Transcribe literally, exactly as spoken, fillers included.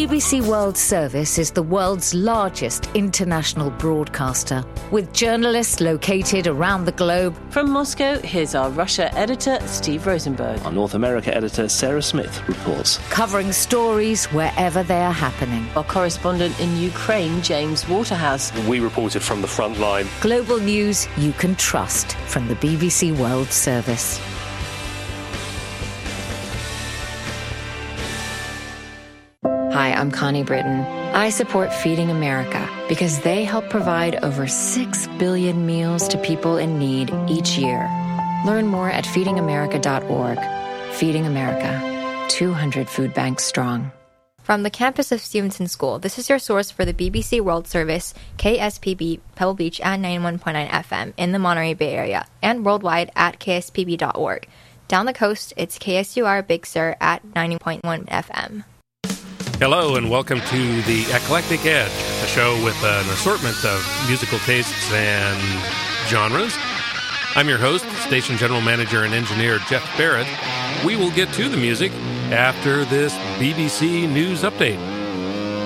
B B C World Service is the world's largest international broadcaster, with journalists located around the globe. From Moscow, here's our Russia editor, Steve Rosenberg. Our North America editor, Sarah Smith, reports. Covering stories wherever they are happening. Our correspondent in Ukraine, James Waterhouse. We reported from the front line. Global news you can trust from the B B C World Service. Hi, I'm Connie Britton. I support Feeding America because they help provide over six billion meals to people in need each year. Learn more at feeding america dot org. Feeding America, two hundred food banks strong. From the campus of Stevenson School, this is your source for the B B C World Service, K S P B, Pebble Beach at ninety-one point nine F M in the Monterey Bay Area, and worldwide at k s p b dot org. Down the coast, it's K S U R Big Sur at ninety point one F M. Hello and welcome to The Eclectic Edge, a show with an assortment of musical tastes and genres. I'm your host, station general manager and engineer Jeff Barrett. We will get to the music after this B B C News update.